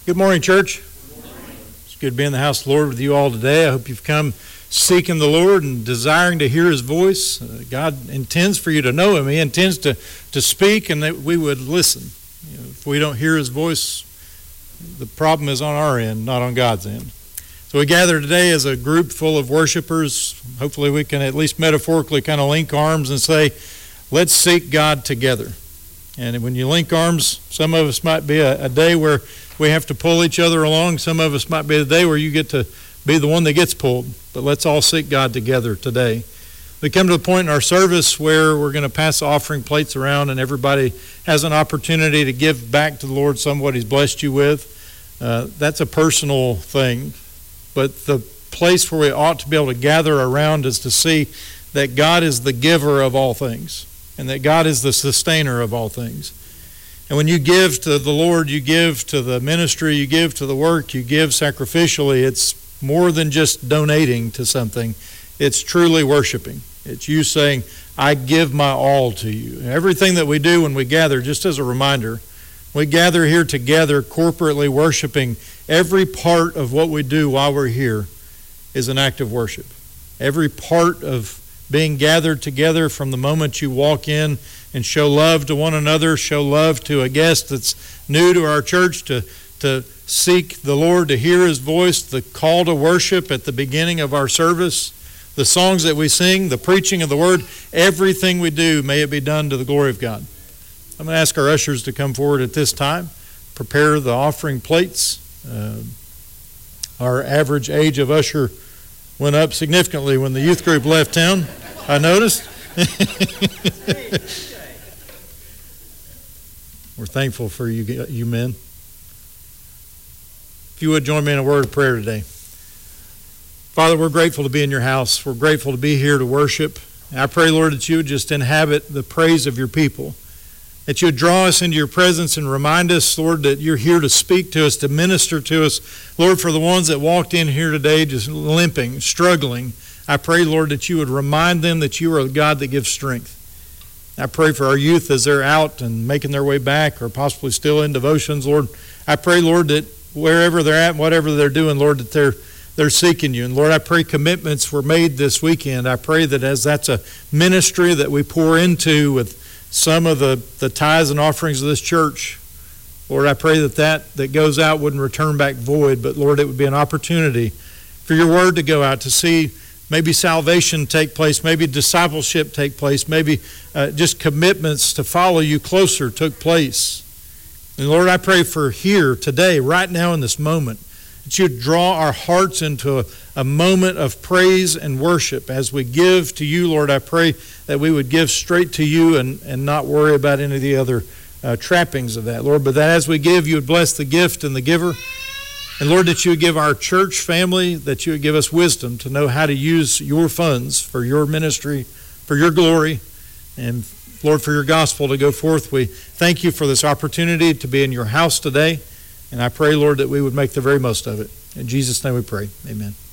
Good morning, church. It's good to be in the house of the Lord with you all today. I hope you've come seeking the Lord and desiring to hear His voice. God intends for you to know Him. He intends to speak and that we would listen. If we don't hear His voice, the problem is on our end, not on God's end. So we gather today as a group full of worshipers. Hopefully we can at least metaphorically kind of link arms and say, let's seek God together. And when you link arms, some of us might be a day where we have to pull each other along. Some of us might be the day where you get to be the one that gets pulled. But let's all seek God together today. We come to the point in our service where we're going to pass the offering plates around and everybody has an opportunity to give back to the Lord some of what He's blessed you with. That's a personal thing. But the place where we ought to be able to gather around is to see that God is the giver of all things and that God is the sustainer of all things. And when you give to the Lord, you give to the ministry, you give to the work, you give sacrificially, it's more than just donating to something. It's truly worshiping. It's you saying, I give my all to you. And everything that we do when we gather, just as a reminder, we gather here together corporately worshiping. Every part of what we do while we're here is an act of worship. Every part of being gathered together from the moment you walk in and show love to one another, show love to a guest that's new to our church, to seek the Lord, to hear His voice, the call to worship at the beginning of our service, the songs that we sing, the preaching of the Word, everything we do, may it be done to the glory of God. I'm going to ask our ushers to come forward at this time, prepare the offering plates. Our average age of usher went up significantly when the youth group left town, I noticed. We're thankful for you men. If you would join me in a word of prayer today. Father, we're grateful to be in your house. We're grateful to be here to worship. I pray, Lord, that you would just inhabit the praise of your people, that you would draw us into your presence and remind us, Lord, that you're here to speak to us, to minister to us. Lord, for the ones that walked in here today just limping, struggling, I pray, Lord, that you would remind them that you are the God that gives strength. I pray for our youth as they're out and making their way back or possibly still in devotions, Lord. I pray, Lord, that wherever they're at and whatever they're doing, Lord, that they're seeking you. And Lord, I pray commitments were made this weekend. I pray that as that's a ministry that we pour into with some of the tithes and offerings of this church, Lord, I pray that goes out wouldn't return back void, but Lord, it would be an opportunity for your word to go out, to see maybe salvation take place, maybe discipleship take place, maybe just commitments to follow you closer took place. And Lord, I pray for here today, right now in this moment, that you draw our hearts into a moment of praise and worship. As we give to you, Lord, I pray that we would give straight to you and not worry about any of the other trappings of that, Lord. But that as we give, you would bless the gift and the giver. And Lord, that you would give our church family, that you would give us wisdom to know how to use your funds for your ministry, for your glory, and Lord, for your gospel to go forth. We thank you for this opportunity to be in your house today. And I pray, Lord, that we would make the very most of it. In Jesus' name we pray. Amen.